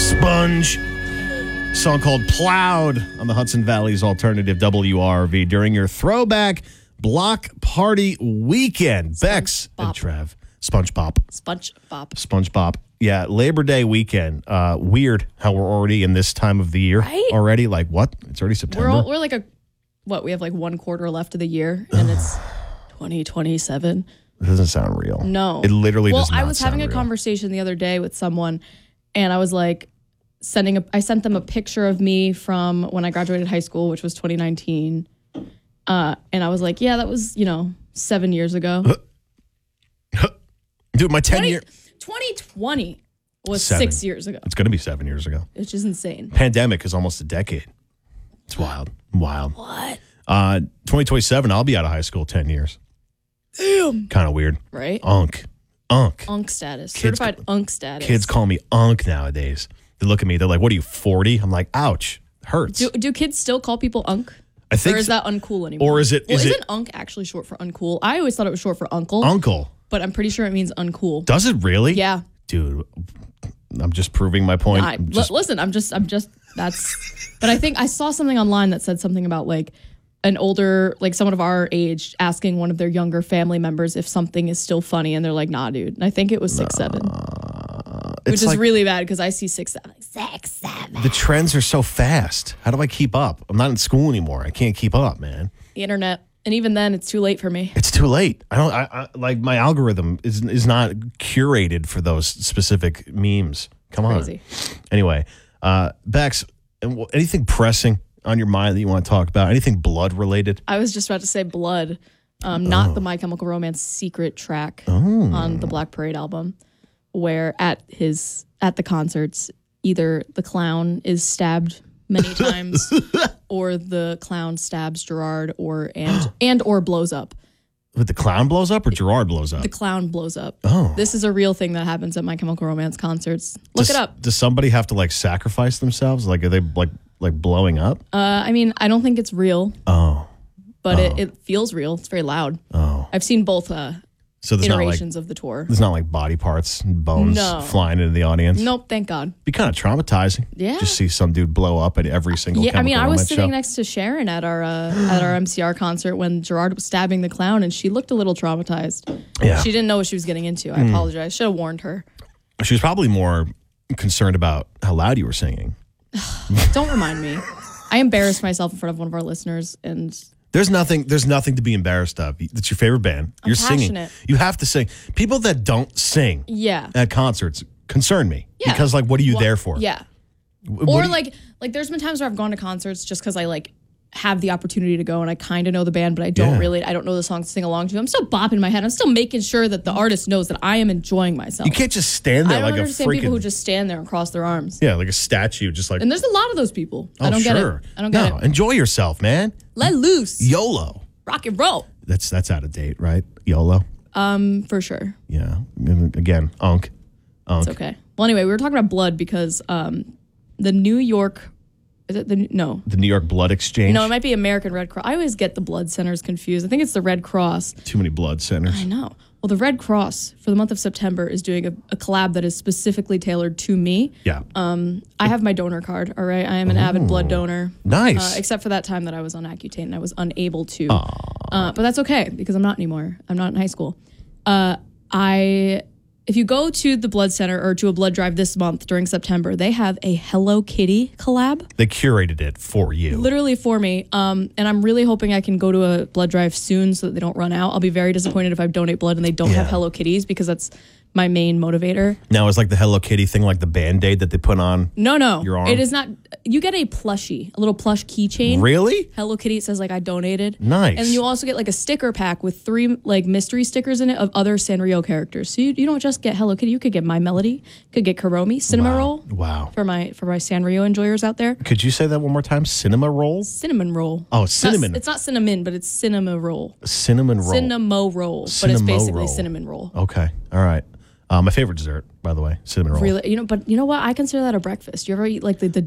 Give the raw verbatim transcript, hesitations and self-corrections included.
Sponge. Song called Plowed on the Hudson Valley's alternative W R V during your throwback block party weekend. Bex and Trev. Sponge Bop. Sponge Bop. Sponge Bop. Yeah, Labor Day weekend. Uh, weird how we're already in this time of the year right? already. Like, what? It's already September. We're, all, we're like a, what, we have like one quarter left of the year, and it's twenty twenty-seven. It doesn't sound real. No. It literally well, does not I was sound having a real. conversation conversation the other day with someone, and I was like, sending a, I sent them a picture of me from when I graduated high school, which was twenty nineteen. Uh, and I was like, yeah, that was, you know, seven years ago. Dude, my ten twenty, year... twenty twenty was Seven. six years ago. It's going to be seven years ago. Which is insane. Pandemic is almost a decade. It's wild. Wild. What? Uh, twenty twenty-seven, I'll be out of high school ten years. Damn. Kind of weird. Right? Unk. Unk. Unk status. Kids Certified ca- unk status. Kids call me Unk nowadays. They look at me. They're like, what are you, forty? I'm like, ouch. Hurts. Do, do kids still call people unk? I think Or is so. that uncool anymore? Or is it- Well, is isn't it- unk actually short for uncool? I always thought it was short for uncle. Uncle. But I'm pretty sure it means uncool. Does it really? Yeah. Dude, I'm just proving my point. I, I'm just- l- listen, I'm just, I'm just, that's, but I think I saw something online that said something about like an older, like someone of our age asking one of their younger family members if something is still funny. And they're like, nah, dude. And I think it was six, seven, which it's is like- really bad because I see six, seven, six, seven. the trends are so fast. How do I keep up? I'm not in school anymore. I can't keep up, man. The internet. And even then it's too late for me. It's too late. I don't, I, I like my algorithm is, is not curated for those specific memes. Come on. Crazy. Anyway, uh, Bex, and wh- anything pressing on your mind that you want to talk about? Anything blood related? I was just about to say Blood, um, not the My Chemical Romance secret track on the Black Parade album, where at his at the concerts, either the clown is stabbed many times, or the clown stabs Gerard, or and and or blows up. But the clown blows up or Gerard blows up? The clown blows up. Oh. This is a real thing that happens at My Chemical Romance concerts. Look does, it up. Does somebody have to like sacrifice themselves? Like are they like like blowing up? Uh, I mean, I don't think it's real, Oh. but Oh. it, it feels real. It's very loud. Oh. I've seen both uh, So there's not like iterations of the tour. there's not like body parts and bones No. flying into the audience. Nope, thank God. Be kind of traumatizing. Yeah. Just see some dude blow up at every single Yeah, I mean, Chemical I was Romance sitting show. next to Sharon at our uh, at our M C R concert when Gerard was stabbing the clown, and she looked a little traumatized. Yeah. She didn't know what she was getting into. I apologize. Should have warned her. She was probably more concerned about how loud you were singing. Don't remind me. I embarrassed myself in front of one of our listeners, and There's nothing. There's nothing to be embarrassed of. It's your favorite band. I'm You're singing. passionate. You have to sing. People that don't sing yeah, at concerts concern me Yeah. because, like, what are you Wha- there for? Yeah, Wh- what or do you- like like there's been times where I've gone to concerts just because I like have the opportunity to go and I kind of know the band, but I don't Yeah. really. I don't know the songs to sing along to. I'm still bopping my head. I'm still making sure that the artist knows that I am enjoying myself. you can't just stand I there don't like a understand people who freaking just stand there and cross their arms. yeah, like a statue, just like And there's a lot of those people. oh I don't get sure. it. I don't get no, it. enjoy yourself, man. Let loose. YOLO. Rock and roll. That's that's out of date, right? YOLO. Um, for sure. Yeah. Again, unk. Unk. It's okay. Well, anyway, we were talking about blood because um, the New York, is it the no? The New York Blood Exchange. No, it might be American Red Cross. I always get the blood centers confused. I think it's the Red Cross. Too many blood centers. I know. Well, the Red Cross for the month of September is doing a, a collab that is specifically tailored to me. Yeah. I have my donor card. All right, I am an avid blood donor. Nice. Uh, except for that time that I was on Accutane and I was unable to. Uh, but that's okay because I'm not anymore. I'm not in high school. Uh, I, if you go to the blood center or to a blood drive this month during September, they have a Hello Kitty collab, they curated it for you. literally for me. Um, and I'm really hoping I can go to a blood drive soon so that they don't run out. I'll be very disappointed if I donate blood and they don't Yeah. have Hello Kitties because that's my main motivator. Now it's like the Hello Kitty thing, like the Band-Aid that they put on. No, no, Your arm? it is not. You get a plushie, a little plush keychain. Really? Hello Kitty. It says like I donated. Nice. And you also get like a sticker pack with three like mystery stickers in it of other Sanrio characters. So you, you don't just get Hello Kitty. You could get My Melody. You could get Karomi, Cinema Wow. Roll Wow. for my for my Sanrio enjoyers out there. Could you say that one more time? Cinema roll? Cinnamon roll. Oh, It's not- cinnamon. It's not cinnamon, but it's cinema roll. Cinnamon roll. Cinemo roll, but it's Cinemo basically roll. cinnamon roll. Okay. All right. Uh, my favorite dessert, by the way, cinnamon roll. Really, you know, but you know what? I consider that a breakfast. You ever eat like the, the